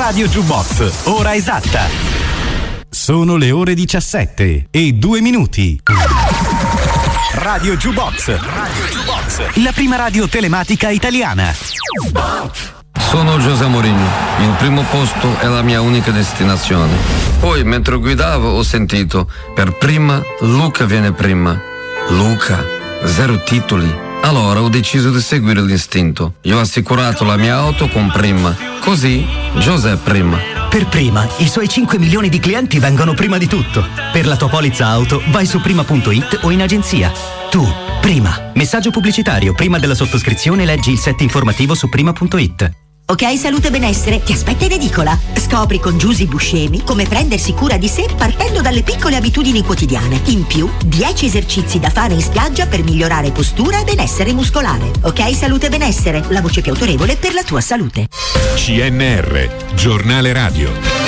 Radio Jukebox, ora esatta. Sono le ore 17:02. Radio Jukebox, la prima radio telematica italiana. Sono José Mourinho, il primo posto è la mia unica destinazione. Poi mentre guidavo ho sentito, per prima Luca viene prima. Luca, 0 titoli. Allora ho deciso di seguire l'istinto. Io ho assicurato la mia auto con Prima. Così José prima. Per Prima, i suoi 5 milioni di clienti vengono prima di tutto. Per la tua polizza auto, vai su prima.it o in agenzia. Tu, Prima. Messaggio pubblicitario. Prima della sottoscrizione leggi il set informativo su prima.it. Ok Salute Benessere ti aspetta in edicola. Scopri con Giusy Buscemi come prendersi cura di sé partendo dalle piccole abitudini quotidiane. In più, 10 esercizi da fare in spiaggia per migliorare postura e benessere muscolare. Ok Salute Benessere, la voce più autorevole per la tua salute. CNR, giornale radio.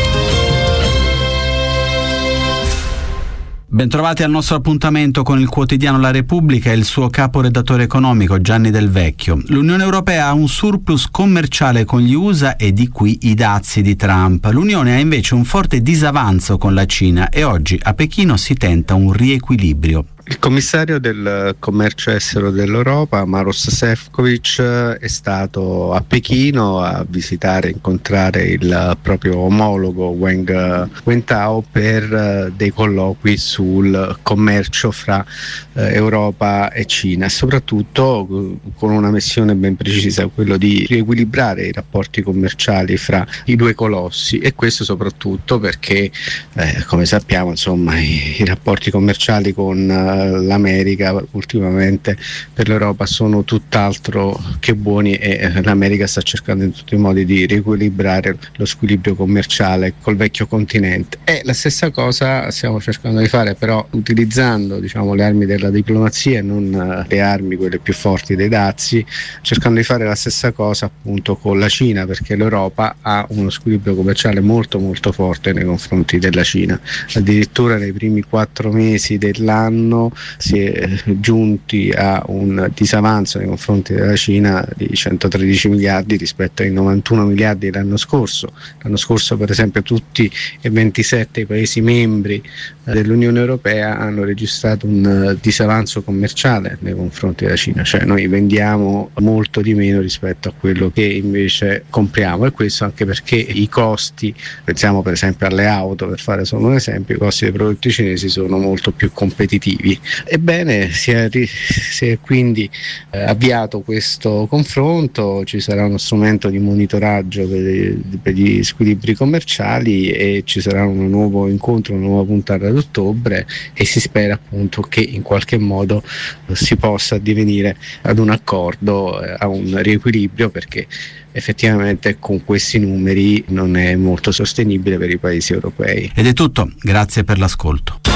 Bentrovati al nostro appuntamento con il quotidiano La Repubblica e il suo caporedattore economico Gianni Del Vecchio. L'Unione Europea ha un surplus commerciale con gli USA e di qui i dazi di Trump. L'Unione ha invece un forte disavanzo con la Cina e oggi a Pechino si tenta un riequilibrio. Il commissario del commercio estero dell'Europa, Maroš Šefčovič, è stato a Pechino a visitare e incontrare il proprio omologo Wang Wentao per dei colloqui sul commercio fra Europa e Cina, e soprattutto con una missione ben precisa, quello di riequilibrare i rapporti commerciali fra i due colossi, e questo soprattutto perché come sappiamo, insomma, i rapporti commerciali con l'America ultimamente per l'Europa sono tutt'altro che buoni, e l'America sta cercando in tutti i modi di riequilibrare lo squilibrio commerciale col vecchio continente, e la stessa cosa stiamo cercando di fare, però utilizzando, diciamo, le armi della diplomazia e non le armi quelle più forti dei dazi, cercando di fare la stessa cosa appunto con la Cina, perché l'Europa ha uno squilibrio commerciale molto molto forte nei confronti della Cina. Addirittura nei primi 4 mesi dell'anno si è giunti a un disavanzo nei confronti della Cina di 113 miliardi rispetto ai 91 miliardi dell'anno scorso. L'anno scorso, per esempio, tutti e 27 i Paesi membri dell'Unione Europea hanno registrato un disavanzo commerciale nei confronti della Cina, cioè noi vendiamo molto di meno rispetto a quello che invece compriamo, e questo anche perché i costi, pensiamo per esempio alle auto, per fare solo un esempio, i costi dei prodotti cinesi sono molto più competitivi. Ebbene, si è quindi avviato questo confronto, ci sarà uno strumento di monitoraggio per gli squilibri commerciali e ci sarà un nuovo incontro, una nuova puntata ad ottobre, e si spera appunto che in qualche modo si possa addivenire ad un accordo, a un riequilibrio, perché effettivamente con questi numeri non è molto sostenibile per i paesi europei. Ed è tutto, grazie per l'ascolto.